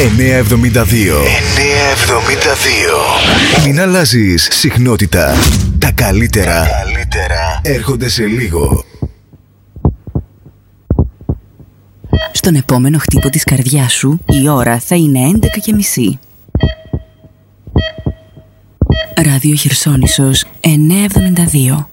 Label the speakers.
Speaker 1: 972. Μην αλλάζεις συχνότητα. Τα καλύτερα έρχονται σε λίγο.
Speaker 2: Στον επόμενο χτύπο της καρδιάς σου η ώρα θα είναι 11:30. Ράδιο Χερσόνησος 972.